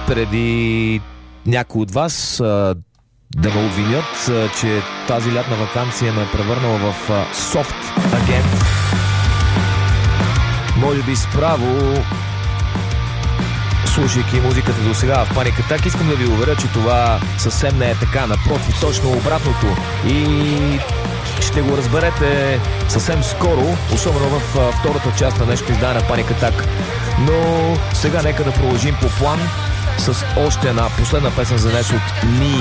преди някой от вас да ме обвинят, че тази лятна ваканция ме е превърнала в софт агент. Може би справо, слушайки музиката до сега в Panic Attack, искам да ви уверя, че това съвсем не е така. Напротив, точно обратното. И ще го разберете съвсем скоро, особено в втората част на днешното издание на Panic Attack. Но сега нека да продължим по план с още една последна песен за днес от Ни.